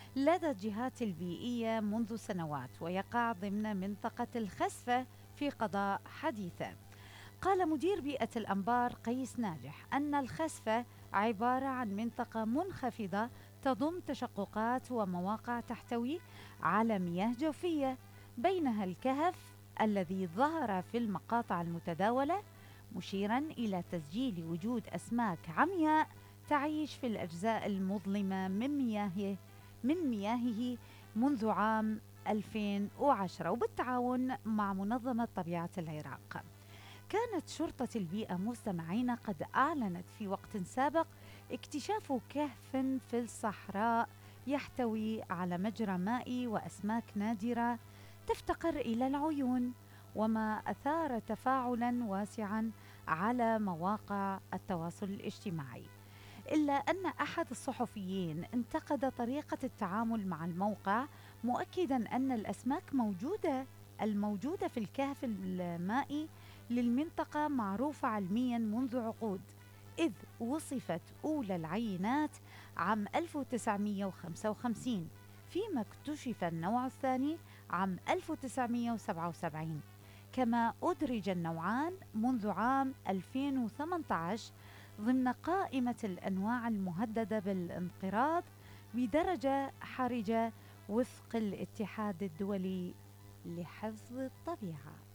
لدى الجهات البيئية منذ سنوات، ويقع ضمن منطقة الخسفة في قضاء حديثة. قال مدير بيئة الأنبار قيس ناجح أن الخسفة عبارة عن منطقة منخفضة تضم تشققات ومواقع تحتوي على مياه جوفية، بينها الكهف الذي ظهر في المقاطع المتداولة، مشيرا إلى تسجيل وجود أسماك عمياء تعيش في الأجزاء المظلمة من مياهه منذ عام 2010 وبالتعاون مع منظمة طبيعة العراق. كانت شرطة البيئة مستمعين قد أعلنت في وقت سابق اكتشاف كهف في الصحراء يحتوي على مجرى مائي وأسماك نادرة تفتقر إلى العيون، وما أثار تفاعلا واسعا على مواقع التواصل الاجتماعي. إلا أن أحد الصحفيين انتقد طريقة التعامل مع الموقع، مؤكدا أن الأسماك الموجودة في الكهف المائي للمنطقة معروفة علميا منذ عقود، إذ وصفت أولى العينات عام 1955، فيما اكتشف النوع الثاني عام 1977. كما أدرج النوعان منذ عام 2018 ضمن قائمة الأنواع المهددة بالانقراض بدرجة حرجة وفق الاتحاد الدولي لحفظ الطبيعة.